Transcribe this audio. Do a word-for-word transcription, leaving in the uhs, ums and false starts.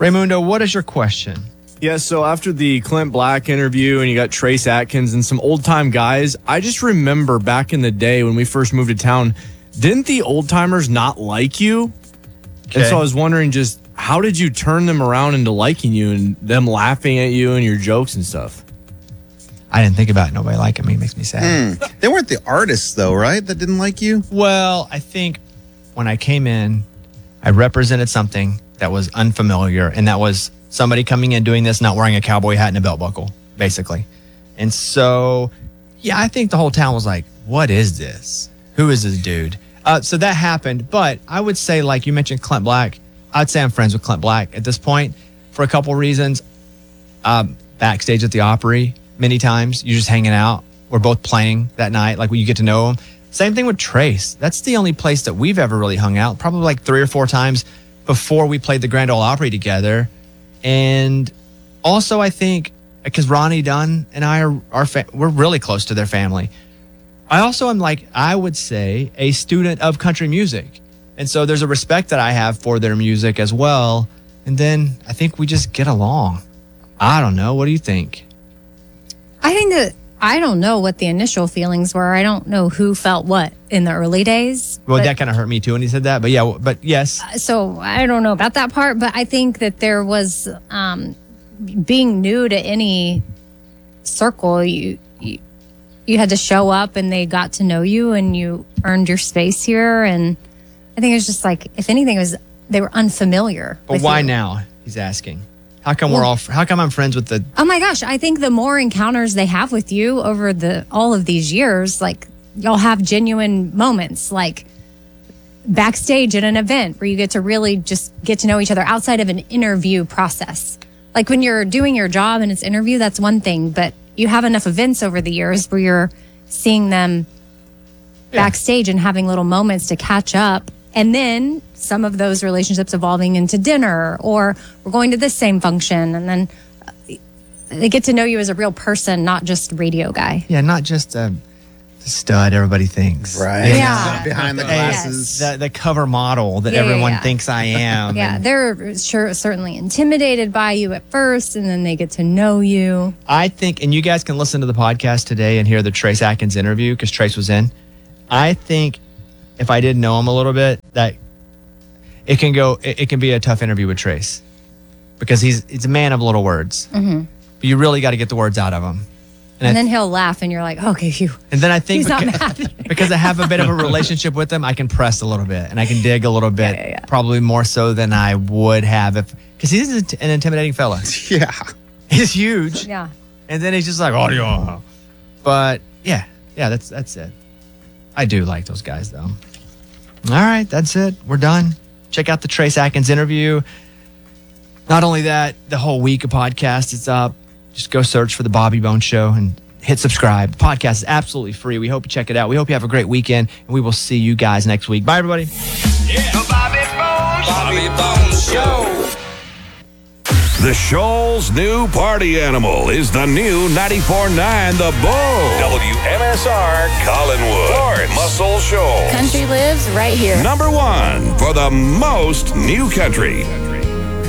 Raymundo, what is your question? Yeah, so after the Clint Black interview and you got Trace Atkins and some old-time guys, I just remember back in the day when we first moved to town, didn't the old-timers not like you? Okay. And so I was wondering just, how did you turn them around into liking you and them laughing at you and your jokes and stuff? I didn't think about nobody liking me. It makes me sad. Mm. They weren't the artists, though, right, that didn't like you? Well, I think when I came in, I represented something that was unfamiliar, and that was somebody coming in doing this, not wearing a cowboy hat and a belt buckle, basically. And so, yeah, I think the whole town was like, what is this? Who is this dude? Uh, so that happened. But I would say, like you mentioned Clint Black, I'd say I'm friends with Clint Black at this point for a couple reasons. Um, backstage at the Opry, many times, you're just hanging out. We're both playing that night, like when you get to know him. Same thing with Trace. That's the only place that we've ever really hung out, probably like three or four times before we played the Grand Ole Opry together. And also, I think, because Ronnie Dunn and I are, are fa- we're really close to their family. I also am, like, I would say, a student of country music. And so there's a respect that I have for their music as well. And then I think we just get along. I don't know. What do you think? I think that I don't know what the initial feelings were. I don't know who felt what in the early days. Well, but, that kind of hurt me too when he said that. But yeah, but yes. So I don't know about that part, but I think that there was um, being new to any circle. You, you you had to show up, and they got to know you, and you earned your space here. And I think it was just like, if anything, it was they were unfamiliar. But why you. now? He's asking. How come well, we're all? How come I'm friends with the? Oh my gosh! I think the more encounters they have with you over the all of these years, like y'all have genuine moments, like backstage at an event where you get to really just get to know each other outside of an interview process. Like when you're doing your job and it's interview, that's one thing, but you have enough events over the years where you're seeing them yeah. backstage and having little moments to catch up. And then some of those relationships evolving into dinner, or we're going to this same function. And then they get to know you as a real person, not just radio guy. Yeah, not just a stud everybody thinks. Right. Yeah. Behind the glasses. Yes. The, the cover model that yeah, everyone yeah, yeah. thinks I am. Yeah, and they're sure certainly intimidated by you at first, and then they get to know you. I think, and you guys can listen to the podcast today and hear the Trace Atkins interview, because Trace was in. I think if I did know him a little bit, that it can go, it, it can be a tough interview with Trace, because he's he's a man of little words. Mm-hmm. But you really got to get the words out of him. And, and then he'll laugh, and you're like, okay, you. And then I think he's because, not mad. because I have a bit of a relationship with him, I can press a little bit and I can dig a little bit, yeah, yeah, yeah. probably more so than I would have if, because he's an intimidating fella. Yeah. He's huge. Yeah. And then he's just like, oh, yeah. But yeah, yeah, that's that's it. I do like those guys, though. All right, that's it. We're done. Check out the Trace Atkins interview. Not only that, the whole week of podcast is up. Just go search for The Bobby Bones Show and hit subscribe. The podcast is absolutely free. We hope you check it out. We hope you have a great weekend, and we will see you guys next week. Bye, everybody. Yeah. The Bobby Bones, Bobby Bones Show. The Shoal's new party animal is the new ninety-four point nine The Bull. W M S R Collinwood. Lawrence Muscle Shoals. Country lives right here. Number one for the most new country.